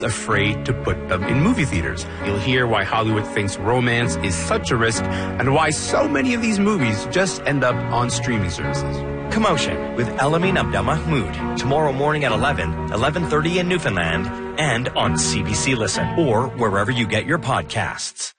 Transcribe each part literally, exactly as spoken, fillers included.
afraid to put them in movie theaters. You'll hear why Hollywood thinks romance is such a risk and why so many of these movies just end up on streaming services. Commotion with Elamin Abdel Mahmoud. Tomorrow morning at eleven, eleven thirty in Newfoundland, and on C B C Listen or wherever you get your podcasts.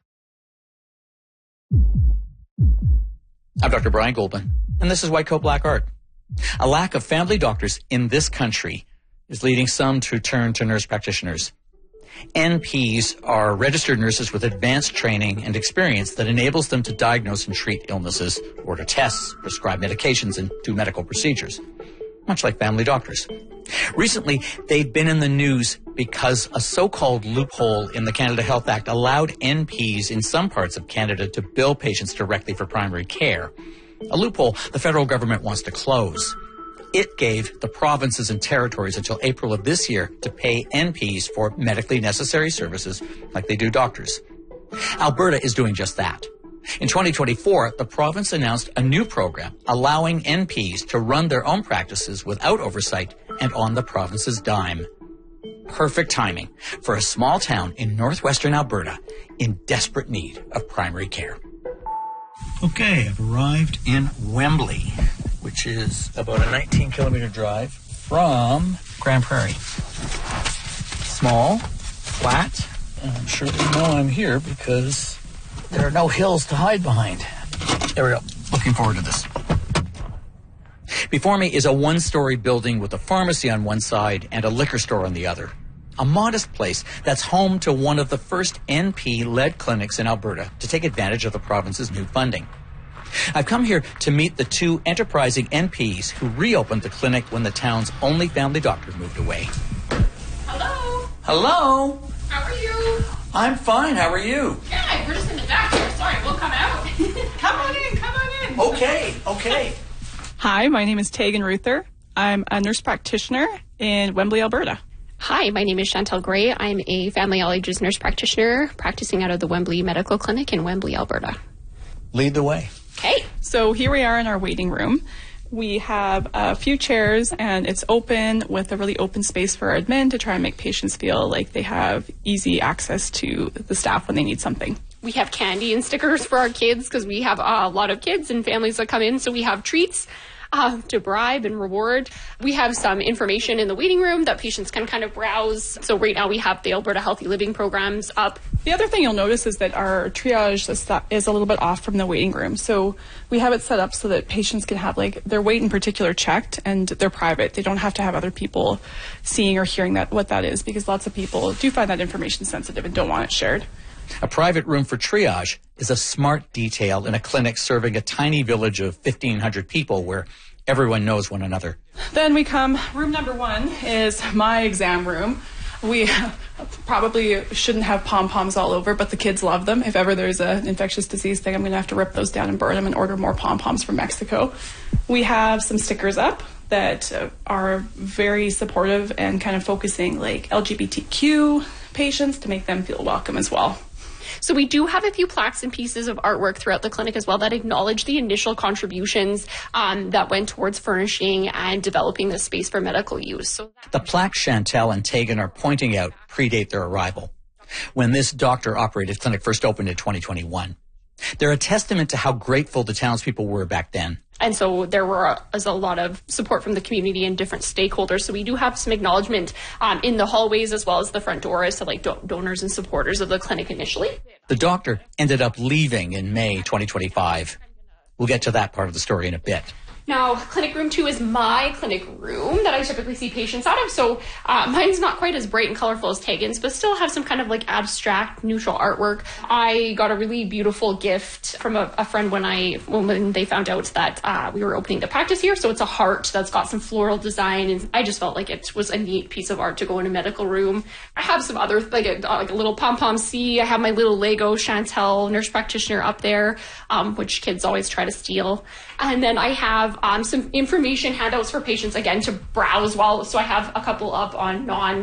I'm Doctor Brian Goldman, and this is White Coat Black Art. A lack of family doctors in this country is leading some to turn to nurse practitioners. N Ps are registered nurses with advanced training and experience that enables them to diagnose and treat illnesses, order tests, prescribe medications, and do medical procedures, much like family doctors. Recently, they've been in the news because a so-called loophole in the Canada Health Act allowed N Ps in some parts of Canada to bill patients directly for primary care, a loophole the federal government wants to close. It gave the provinces and territories until April of this year to pay N Ps for medically necessary services like they do doctors. Alberta is doing just that. In twenty twenty-four, the province announced a new program allowing N Ps to run their own practices without oversight and on the province's dime. Perfect timing for a small town in northwestern Alberta in desperate need of primary care. Okay, I've arrived in Wembley, which is about a nineteen kilometer drive from Grand Prairie. Small, flat, and I'm sure they know I'm here because there are no hills to hide behind. There we go. Looking forward to this. Before me is a one-story building with a pharmacy on one side and a liquor store on the other. A modest place that's home to one of the first N P-led clinics in Alberta to take advantage of the province's new funding. I've come here to meet the two enterprising N Ps who reopened the clinic when the town's only family doctor moved away. Hello. Hello. How are you? I'm fine. How are you? Yeah, we're just in the back here. Sorry, we'll come out. Come on in. Come on in. Okay. Okay. Hi, my name is Tegan Ruther. I'm a nurse practitioner in Wembley, Alberta. Hi, my name is Chantel Gray. I'm a family all ages nurse practitioner practicing out of the Wembley Medical Clinic in Wembley, Alberta. Lead the way. Okay. So here we are in our waiting room. We have a few chairs and it's open with a really open space for our admin to try and make patients feel like they have easy access to the staff when they need something. We have candy and stickers for our kids because we have a lot of kids and families that come in, so we have treats Uh, to bribe and reward. We have some information in the waiting room that patients can kind of browse. So right now we have the Alberta Healthy Living programs up. The other thing you'll notice is that our triage is a little bit off from the waiting room. So we have it set up so that patients can have like their weight in particular checked and they're private. They don't have to have other people seeing or hearing that what that is, because lots of people do find that information sensitive and don't want it shared. A private room for triage is a smart detail in a clinic serving a tiny village of fifteen hundred people where everyone knows one another. Then we come, room number one is my exam room. We probably shouldn't have pom-poms all over, but the kids love them. If ever there's an infectious disease thing, I'm going to have to rip those down and burn them and order more pom-poms from Mexico. We have some stickers up that are very supportive and kind of focusing like L G B T Q patients to make them feel welcome as well. So we do have a few plaques and pieces of artwork throughout the clinic as well that acknowledge the initial contributions um, that went towards furnishing and developing this space for medical use. So the plaques Chantel and Tegan are pointing out predate their arrival, when this doctor-operated clinic first opened in twenty twenty-one. They're a testament to how grateful the townspeople were back then. And so there were, was a lot of support from the community and different stakeholders. So we do have some acknowledgement um, in the hallways as well as the front door as to like do- donors and supporters of the clinic initially. The doctor ended up leaving in May twenty twenty-five. We'll get to that part of the story in a bit. Now, clinic room two is my clinic room that I typically see patients out of. So uh, mine's not quite as bright and colorful as Tegan's, but still have some kind of like abstract, neutral artwork. I got a really beautiful gift from a, a friend when I when they found out that uh, we were opening the practice here. So it's a heart that's got some floral design, and I just felt like it was a neat piece of art to go in a medical room. I have some other, like a, like a little pom-pom C. I have my little Lego Chantel nurse practitioner up there, um, which kids always try to steal. And then I have um, some information handouts for patients, again, to browse while. So I have a couple up on non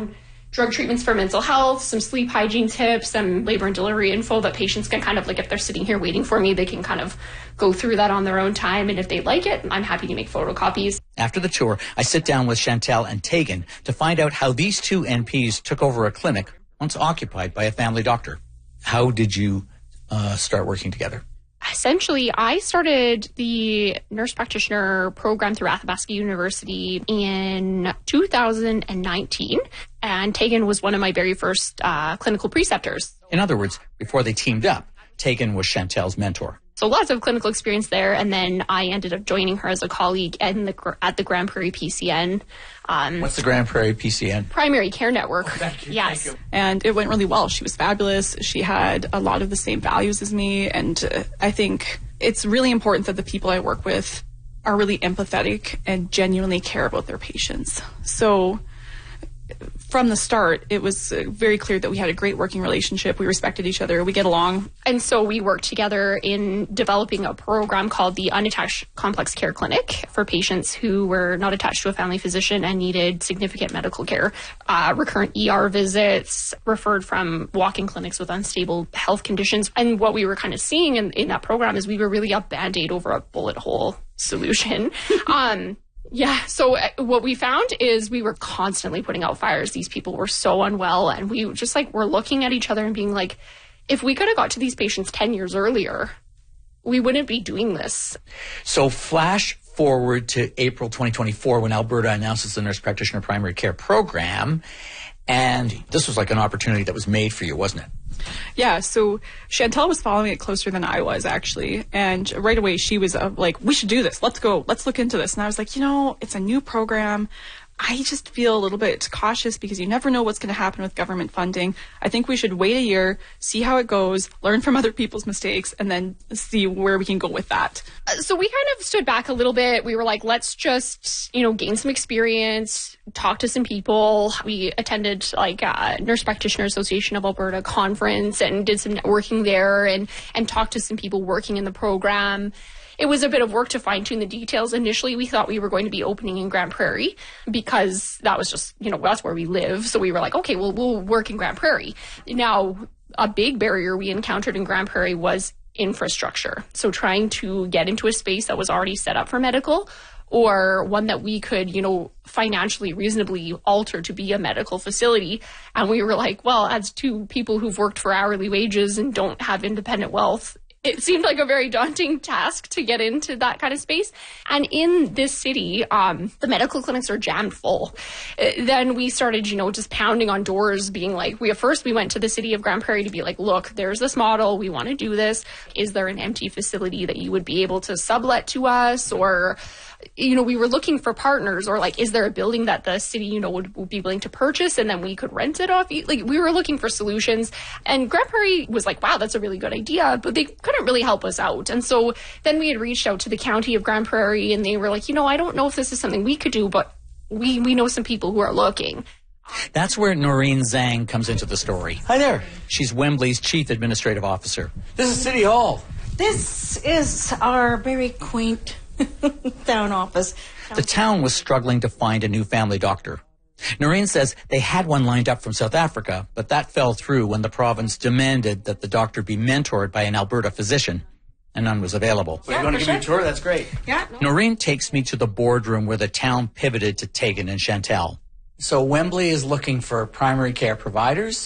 drug treatments for mental health, some sleep hygiene tips, some labor and delivery info that patients can kind of, like, if they're sitting here waiting for me, they can kind of go through that on their own time. And if they like it, I'm happy to make photocopies. After the tour, I sit down with Chantal and Tegan to find out how these two N Ps took over a clinic once occupied by a family doctor. How did you uh, start working together? Essentially, I started the nurse practitioner program through Athabasca University in two thousand nineteen, and Tegan was one of my very first uh, clinical preceptors. In other words, before they teamed up, Tegan was Chantal's mentor. So lots of clinical experience there, and then I ended up joining her as a colleague in the, at the Grand Prairie P C N. Um, What's the Grand Prairie P C N? Primary Care Network. Oh, thank you. Yes. Thank you. And it went really well. She was fabulous. She had a lot of the same values as me. And uh, I think it's really important that the people I work with are really empathetic and genuinely care about their patients. So from the start, it was uh, very clear that we had a great working relationship. We respected each other. We get along. And so we worked together in developing a program called the Unattached Complex Care Clinic for patients who were not attached to a family physician and needed significant medical care, uh, recurrent E R visits, referred from walk-in clinics with unstable health conditions. And what we were kind of seeing in, in that program is we were really a Band-Aid over a bullet hole solution. um, Yeah, so what we found is we were constantly putting out fires. These people were so unwell, and we just like were looking at each other and being like, if we could have got to these patients ten years earlier, we wouldn't be doing this. So flash forward to April twenty twenty-four when Alberta announces the Nurse Practitioner Primary Care Program, and this was like an opportunity that was made for you, wasn't it? Yeah, so Chantal was following it closer than I was, actually. And right away, she was uh, like, we should do this. Let's go. Let's look into this. And I was like, you know, it's a new program. I just feel a little bit cautious because you never know what's going to happen with government funding. I think we should wait a year, see how it goes, learn from other people's mistakes, and then see where we can go with that. So we kind of stood back a little bit. We were like, let's just, you know, gain some experience, talk to some people. We attended like a Nurse Practitioner Association of Alberta conference and did some networking there and, and talked to some people working in the program. It was a bit of work to fine-tune the details. Initially, we thought we were going to be opening in Grand Prairie because that was just, you know, that's where we live. So we were like, okay, well, we'll work in Grand Prairie. Now, a big barrier we encountered in Grand Prairie was infrastructure. So trying to get into a space that was already set up for medical or one that we could, you know, financially reasonably alter to be a medical facility. And we were like, well, as two people who've worked for hourly wages and don't have independent wealth, it seemed like a very daunting task to get into that kind of space. And in this city, um, the medical clinics are jammed full. Uh, then we started, you know, just pounding on doors, being like, we at first we went to the city of Grand Prairie to be like, look, there's this model. We want to do this. Is there an empty facility that you would be able to sublet to us? Or, you know, we were looking for partners, or like, is there a building that the city, you know, would, would be willing to purchase and then we could rent it off? Like, we were looking for solutions. And Grand Prairie was like, wow, that's a really good idea, but they couldn't really help us out. And so then we had reached out to the county of Grand Prairie and they were like, you know, I don't know if this is something we could do, but we, we know some people who are looking. That's where Noreen Zhang comes into the story. Hi there. She's Wembley's Chief Administrative Officer. This is City Hall. This is our very quaint town office. The town was struggling to find a new family doctor. Noreen says they had one lined up from South Africa, but that fell through when the province demanded that the doctor be mentored by an Alberta physician, and none was available. So you want to give me a tour? That's great. Yeah. Noreen takes me to the boardroom where the town pivoted to Tegan and Chantal. So Wembley is looking for primary care providers,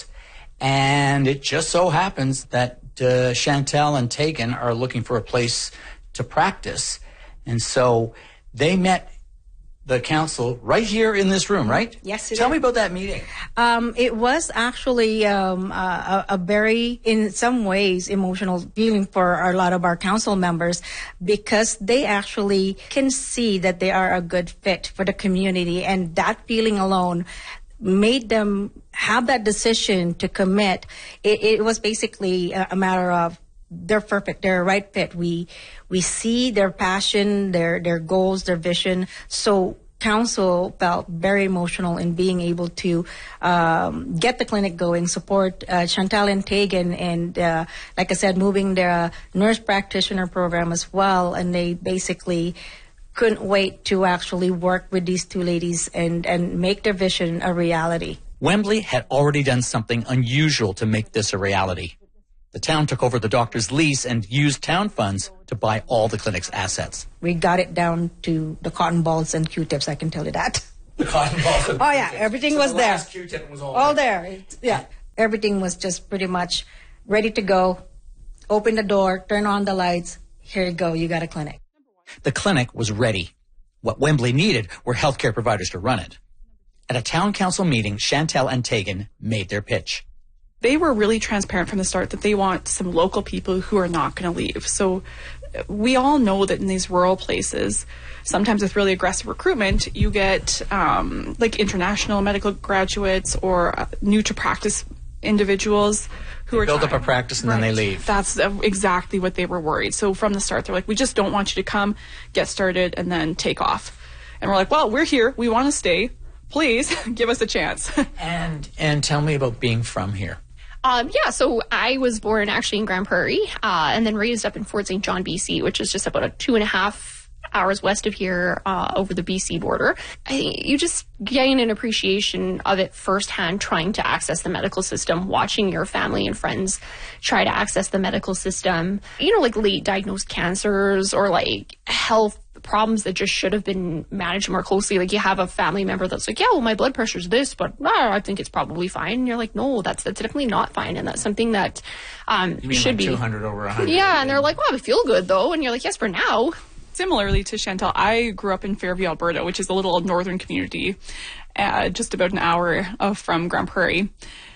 and it just so happens that uh, Chantal and Tegan are looking for a place to practice. And so they met the council right here in this room, right? Yes, it Tell is. me about that meeting. Um, it was actually um, a, a very, in some ways, emotional feeling for a lot of our council members because they actually can see that they are a good fit for the community, and that feeling alone made them have that decision to commit. It, it was basically a, a matter of they're perfect. They're a right fit. We we see their passion, their their goals, their vision. So council felt very emotional in being able to um, get the clinic going, support uh, Chantal and Tegan, and uh, like I said, moving their nurse practitioner program as well. And they basically couldn't wait to actually work with these two ladies and, and make their vision a reality. Wembley had already done something unusual to make this a reality. The town took over the doctor's lease and used town funds to buy all the clinic's assets. We got it down to the cotton balls and Q-tips, I can tell you that. The cotton balls. Oh, yeah, everything so was the there. Last Q-tip was all, all there. It's, yeah, everything was just pretty much ready to go. Open the door, turn on the lights. Here you go, you got a clinic. The clinic was ready. What Wembley needed were healthcare providers to run it. At a town council meeting, Chantal and Tegan made their pitch. They were really transparent from the start that they want some local people who are not going to leave. So we all know that in these rural places, sometimes with really aggressive recruitment, you get um, like international medical graduates or uh, new to practice individuals who they are build trying, up a practice and right. then they leave. That's uh, exactly what they were worried. So from the start, they're like, we just don't want you to come, get started, and then take off. And we're like, well, we're here. We want to stay. Please give us a chance. and and tell me about being from here. Um, yeah, so I was born actually in Grand Prairie, uh, and then raised up in Fort Saint John, B C, which is just about a two and a half hours west of here, uh, over the B C border. I think you just gain an appreciation of it firsthand, trying to access the medical system, watching your family and friends try to access the medical system. You know, like late diagnosed cancers or like health problems that just should have been managed more closely. Like you have a family member that's like, yeah, well, my blood pressure's this, but ah, I think it's probably fine. And you're like, no, that's that's definitely not fine. And that's something that um, you mean should like be two hundred over one hundred. Yeah, and they're like, wow, I feel good though. And you're like, yes, for now. Similarly to Chantal, I grew up in Fairview, Alberta, which is a little northern community, uh, just about an hour uh, from Grand Prairie.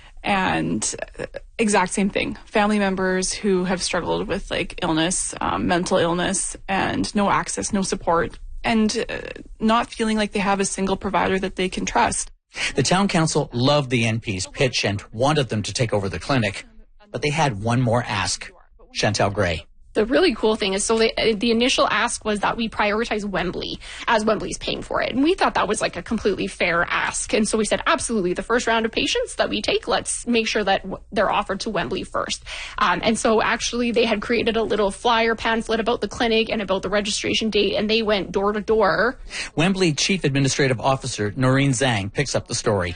And uh, exact same thing. Family members who have struggled with like illness, um, mental illness, and no access, no support, and uh, not feeling like they have a single provider that they can trust. The town council loved the N P's pitch and wanted them to take over the clinic, but they had one more ask. Chantal Gray. The really cool thing is, so the, the initial ask was that we prioritize Wembley as Wembley's paying for it. And we thought that was like a completely fair ask. And so we said, absolutely, the first round of patients that we take, let's make sure that w- they're offered to Wembley first. Um, and so actually they had created a little flyer pamphlet about the clinic and about the registration date, and they went door to door. Wembley Chief Administrative Officer Noreen Zhang picks up the story.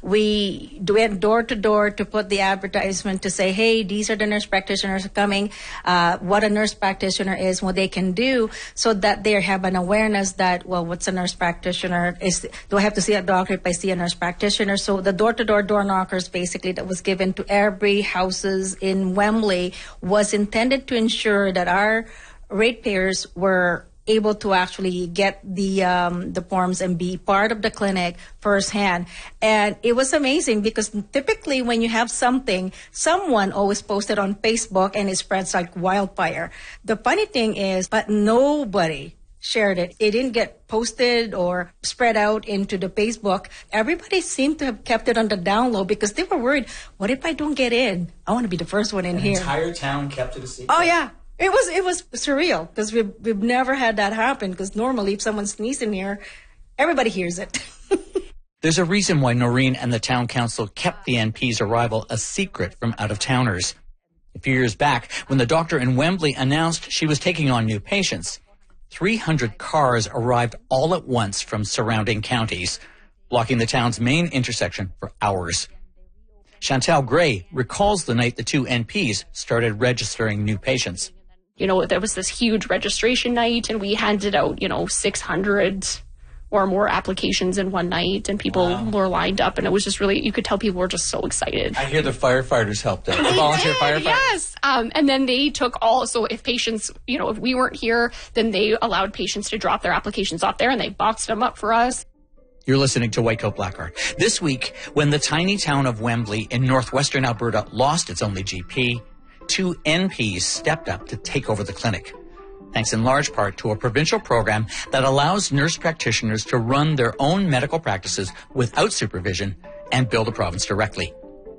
We went door to door to put the advertisement to say, hey, these are the nurse practitioners coming, uh, what a nurse practitioner is, what they can do, so that they have an awareness that, well, what's a nurse practitioner? Is do I have to see a doctor if I see a nurse practitioner? So the door-to-door door knockers basically that was given to every houses in Wembley was intended to ensure that our ratepayers were able to actually get the um, the forms and be part of the clinic firsthand. And it was amazing because typically when you have something, someone always posted on Facebook and it spreads like wildfire. The funny thing is, but nobody shared it. It didn't get posted or spread out into the Facebook. Everybody seemed to have kept it on the down low because they were worried, what if I don't get in? I want to be the first one in An here. entire town kept it a secret. Oh, yeah. It was it was surreal because we've, we've never had that happen because normally if someone sneezes in here, everybody hears it. There's a reason why Noreen and the town council kept the N P's arrival a secret from out-of-towners. A few years back, when the doctor in Wembley announced she was taking on new patients, three hundred cars arrived all at once from surrounding counties, blocking the town's main intersection for hours. Chantal Gray recalls the night the two N Ps started registering new patients. You know, there was this huge registration night and we handed out, you know, six hundred or more applications in one night, and people wow. were lined up, and it was just really, you could tell people were just so excited. I hear the firefighters helped out. The volunteer firefighters. Yes. Um, and then they took all, so if patients, you know, if we weren't here, then they allowed patients to drop their applications off there and they boxed them up for us. You're listening to White Coat Black Heart. This week, when the tiny town of Wembley in northwestern Alberta lost its only G P, two N Ps stepped up to take over the clinic, thanks in large part to a provincial program that allows nurse practitioners to run their own medical practices without supervision and bill the province directly.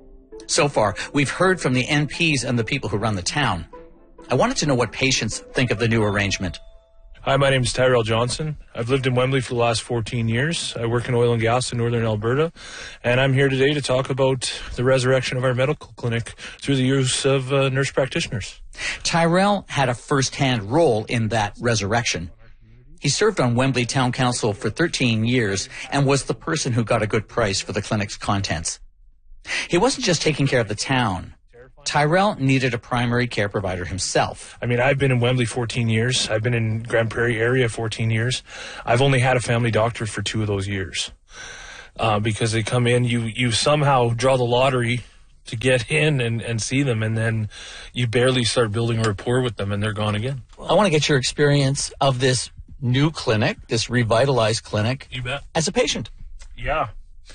So far, we've heard from the N Ps and the people who run the town. I wanted to know what patients think of the new arrangement. Hi, my name is Tyrell Johnson. I've lived in Wembley for the last fourteen years. I work in oil and gas in northern Alberta, and I'm here today to talk about the resurrection of our medical clinic through the use of uh, nurse practitioners. Tyrell had a first-hand role in that resurrection. He served on Wembley Town Council for thirteen years and was the person who got a good price for the clinic's contents. He wasn't just taking care of the town. Tyrell needed a primary care provider himself. I mean, I've been in Wembley fourteen years. I've been in Grand Prairie area fourteen years. I've only had a family doctor for two of those years. Uh, because they come in, you, you somehow draw the lottery to get in and, and see them, and then you barely start building a rapport with them, and they're gone again. I want to get your experience of this new clinic, this revitalized clinic, You bet. as a patient. Yeah.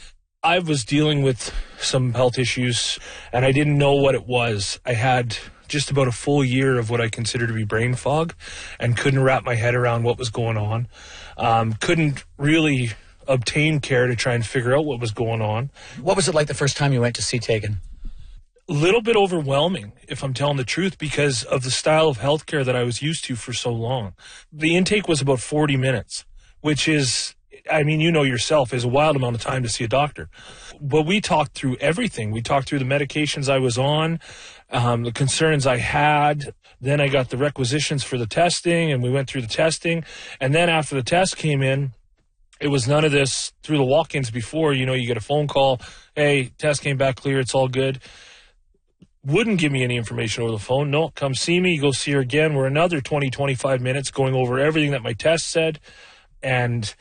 I was dealing with some health issues, and I didn't know what it was. I had just about a full year of what I consider to be brain fog and couldn't wrap my head around what was going on. Um, couldn't really obtain care to try and figure out what was going on. What was it like the first time you went to see Tegan? A little bit overwhelming, if I'm telling the truth, because of the style of healthcare that I was used to for so long. The intake was about forty minutes, which is, I mean, you know yourself, is a wild amount of time to see a doctor. But we talked through everything. We talked through the medications I was on, um, the concerns I had. Then I got the requisitions for the testing, and we went through the testing. And then after the test came in, it was none of this through the walk-ins before. You know, you get a phone call, hey, test came back clear, it's all good. Wouldn't give me any information over the phone. No, come see me, go see her again. We're another twenty, twenty-five minutes going over everything that my test said. And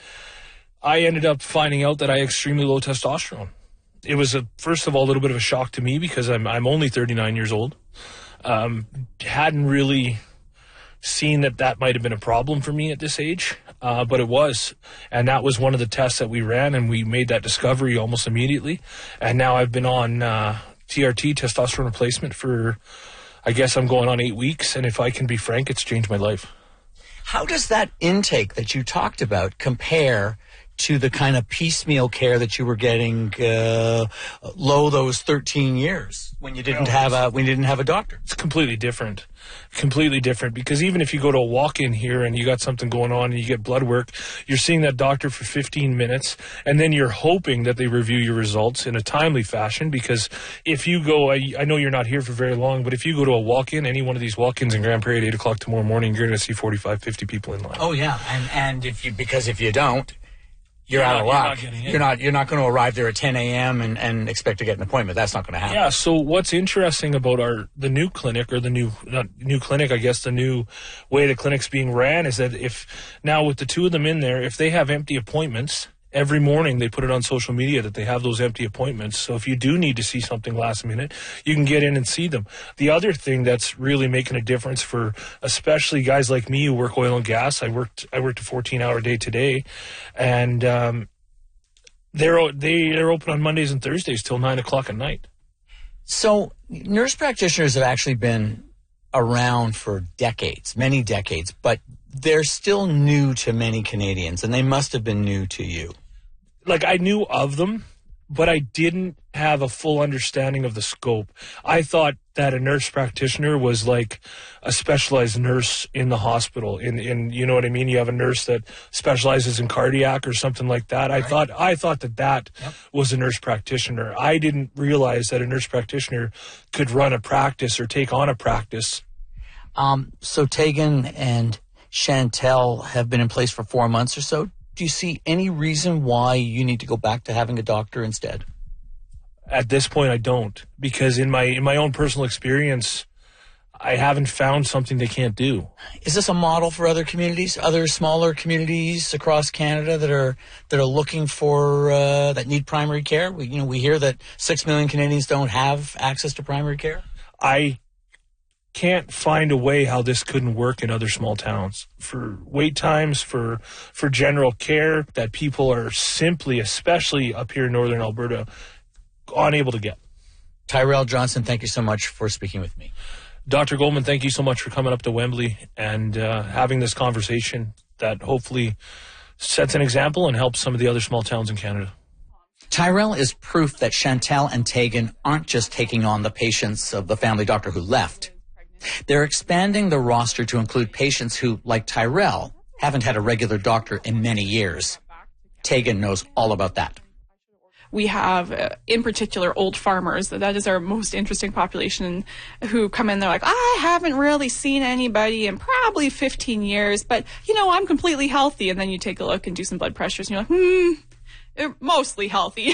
I ended up finding out that I had extremely low testosterone. It was, a, first of all, a little bit of a shock to me because I'm, I'm only thirty-nine years old. Um, hadn't really seen that that might have been a problem for me at this age, uh, but it was. And that was one of the tests that we ran, and we made that discovery almost immediately. And now I've been on uh, T R T, testosterone replacement, for, I guess I'm going on eight weeks. And if I can be frank, it's changed my life. How does that intake that you talked about compare to the kind of piecemeal care that you were getting uh, low those thirteen years when you didn't have a when you didn't have a doctor? It's completely different. Completely different, because even if you go to a walk-in here and you got something going on and you get blood work, you're seeing that doctor for fifteen minutes, and then you're hoping that they review your results in a timely fashion, because if you go, I, I know you're not here for very long, but if you go to a walk-in, any one of these walk-ins in Grand Prairie at eight o'clock tomorrow morning, you're going to see forty-five, fifty people in line. Oh, yeah, and, and if you because if you don't, You're, You're out not- of you're luck. not getting in. You're not. You're not going to arrive there at ten a.m. and, and expect to get an appointment. That's not going to happen. Yeah, so what's interesting about our the new clinic, or the new not new clinic, I guess the new way the clinic's being ran, is that if now with the two of them in there, if they have empty appointments, every morning they put it on social media that they have those empty appointments. So if you do need to see something last minute, you can get in and see them. The other thing that's really making a difference for especially guys like me who work oil and gas, I worked I worked a fourteen hour day today, and um, they're they they're open on Mondays and Thursdays till nine o'clock at night. So nurse practitioners have actually been around for decades, many decades, but they're still new to many Canadians, and they must have been new to you. Like, I knew of them, but I didn't have a full understanding of the scope. I thought that a nurse practitioner was like a specialized nurse in the hospital. In, in you know what I mean? You have a nurse that specializes in cardiac or something like that. I Right. thought I thought that that Yep. was a nurse practitioner. I didn't realize that a nurse practitioner could run a practice or take on a practice. Um, so Tegan and Chantel have been in place for four months or so. Do you see any reason why you need to go back to having a doctor instead? At this point, I don't, because in my in my own personal experience, I haven't found something they can't do. Is this a model for other communities, other smaller communities across Canada that are that are looking for uh, that need primary care? We, you know, we hear that six million Canadians don't have access to primary care. I can't find a way how this couldn't work in other small towns. For wait times, for for general care that people are simply, especially up here in northern Alberta, unable to get. Tyrell Johnson, thank you so much for speaking with me. Doctor Goldman, thank you so much for coming up to Wembley and uh, having this conversation that hopefully sets an example and helps some of the other small towns in Canada. Tyrell is proof that Chantel and Tegan aren't just taking on the patients of the family doctor who left. They're expanding the roster to include patients who, like Tyrell, haven't had a regular doctor in many years. Tegan knows all about that. we have, uh, in particular, old farmers. That is our most interesting population, who come in, they're like, I haven't really seen anybody in probably fifteen years, but, you know, I'm completely healthy. And then you take a look and do some blood pressures, and you're like, hmm, they're mostly healthy.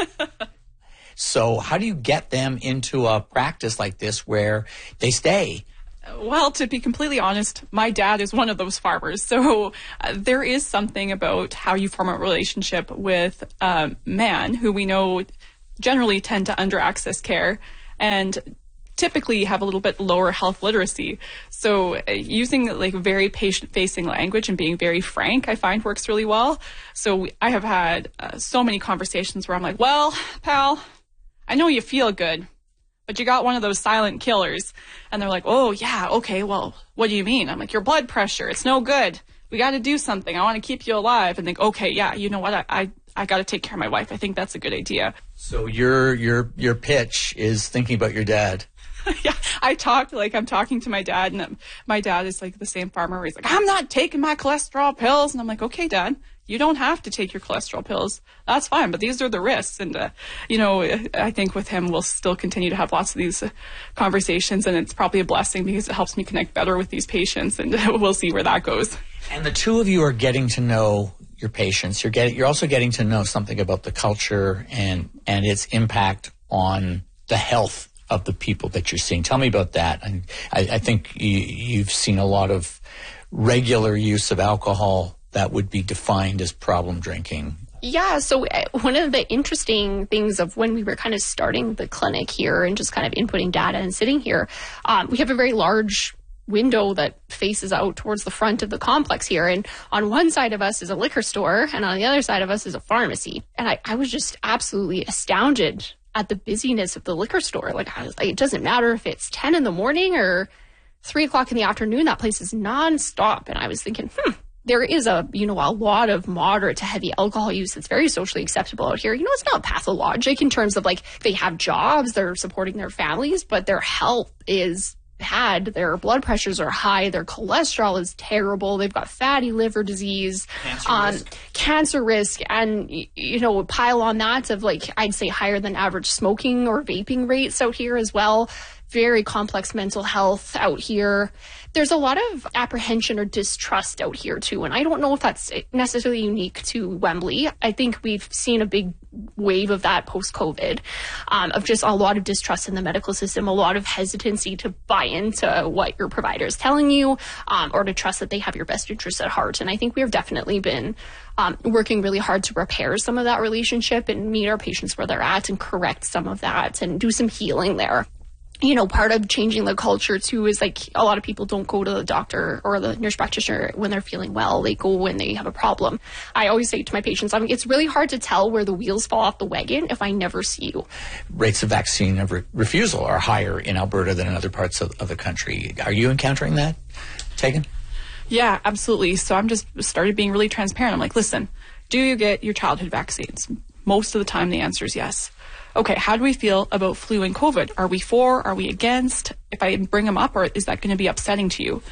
So how do you get them into a practice like this where they stay? Well, to be completely honest, my dad is one of those farmers. So uh, there is something about how you form a relationship with a um, man who we know generally tend to under-access care and typically have a little bit lower health literacy. So uh, using like very patient-facing language and being very frank, I find works really well. So we, I have had uh, so many conversations where I'm like, well, pal, I know you feel good, but you got one of those silent killers. And they're like, oh, yeah, okay, well, what do you mean? I'm like, your blood pressure, it's no good. We got to do something. I want to keep you alive. And think, okay, yeah, you know what? I I, I got to take care of my wife. I think that's a good idea. So your your your pitch is thinking about your dad. Yeah, I talk like I'm talking to my dad, and my dad is like the same farmer where he's like, I'm not taking my cholesterol pills. And I'm like, okay, Dad, you don't have to take your cholesterol pills. That's fine, but these are the risks. And, uh, you know, I think with him, we'll still continue to have lots of these uh, conversations, and it's probably a blessing because it helps me connect better with these patients, and uh, we'll see where that goes. And the two of you are getting to know your patients. You're getting, you're also getting to know something about the culture and, and its impact on the health of the people that you're seeing. Tell me about that. I, I think you, you've seen a lot of regular use of alcohol that would be defined as problem drinking. Yeah, so uh, one of the interesting things of when we were kind of starting the clinic here and just kind of inputting data and sitting here, um, we have a very large window that faces out towards the front of the complex here. And on one side of us is a liquor store, and on the other side of us is a pharmacy. And I, I was just absolutely astounded at the busyness of the liquor store. Like, I was like, it doesn't matter if it's ten in the morning or three o'clock in the afternoon, that place is nonstop. And I was thinking, hmm, there is a, you know, a lot of moderate to heavy alcohol use that's very socially acceptable out here. You know, it's not pathologic in terms of like they have jobs, they're supporting their families, but their health is bad. Their blood pressures are high. Their cholesterol is terrible. They've got fatty liver disease, Cancer um, risk. cancer risk, and, you know, pile on that of like, I'd say higher than average smoking or vaping rates out here as well. Very complex mental health out here. There's a lot of apprehension or distrust out here too. And I don't know if that's necessarily unique to Wembley. I think we've seen a big wave of that post-COVID, um, of just a lot of distrust in the medical system, a lot of hesitancy to buy into what your provider is telling you, um, or to trust that they have your best interests at heart. And I think we have definitely been um, working really hard to repair some of that relationship and meet our patients where they're at and correct some of that and do some healing there. You know, part of changing the culture too is like a lot of people don't go to the doctor or the nurse practitioner when they're feeling well. They go when they have a problem. I always say to my patients, I mean, it's really hard to tell where the wheels fall off the wagon if I never see you. Rates of vaccine re- refusal are higher in Alberta than in other parts of, of the country. Are you encountering that, Tegan? Yeah, absolutely. So I'm just started being really transparent. I'm like, listen, do you get your childhood vaccines? Most of the time the answer is yes. Okay, how do we feel about flu and COVID? Are we for? Are we against? If I bring them up, or is that going to be upsetting to you?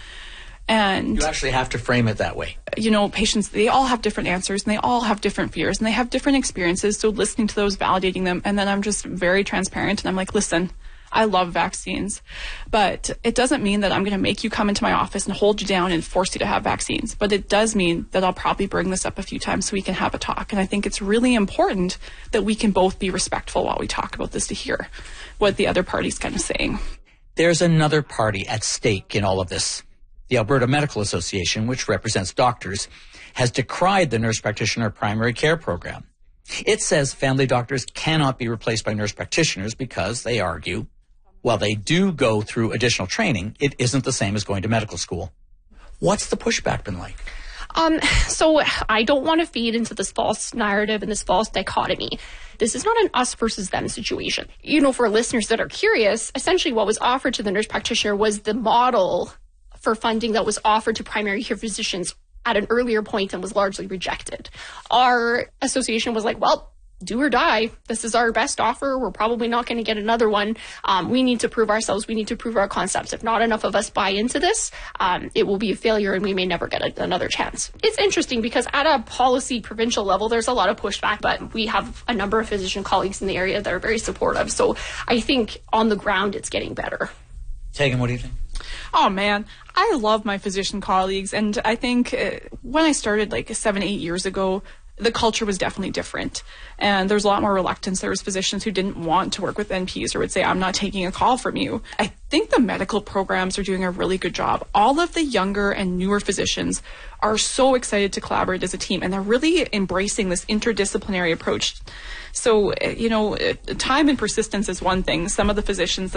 And you actually have to frame it that way. You know, patients, they all have different answers and they all have different fears and they have different experiences. So listening to those, validating them. And then I'm just very transparent and I'm like, listen, I love vaccines, but it doesn't mean that I'm going to make you come into my office and hold you down and force you to have vaccines. But it does mean that I'll probably bring this up a few times so we can have a talk. And I think it's really important that we can both be respectful while we talk about this to hear what the other party's kind of saying. There's another party at stake in all of this. The Alberta Medical Association, which represents doctors, has decried the nurse practitioner primary care program. It says family doctors cannot be replaced by nurse practitioners because, they argue, while they do go through additional training, it isn't the same as going to medical school. What's the pushback been like? Um, so I don't want to feed into this false narrative and this false dichotomy. This is not an us versus them situation. You know, for listeners that are curious, essentially what was offered to the nurse practitioner was the model for funding that was offered to primary care physicians at an earlier point and was largely rejected. Our association was like, well, do or die. This is our best offer. We're probably not going to get another one. Um, we need to prove ourselves. We need to prove our concepts. If not enough of us buy into this, um, it will be a failure and we may never get a, another chance. It's interesting because at a policy provincial level, there's a lot of pushback, but we have a number of physician colleagues in the area that are very supportive. So I think on the ground, it's getting better. Tegan, what do you think? Oh man, I love my physician colleagues, and I think uh, when I started like seven, eight years ago, the culture was definitely different, and there's a lot more reluctance. There was physicians who didn't want to work with N Ps or would say, I'm not taking a call from you. I think the medical programs are doing a really good job. All of the younger and newer physicians are so excited to collaborate as a team, and they're really embracing this interdisciplinary approach. So, you know, time and persistence is one thing. Some of the physicians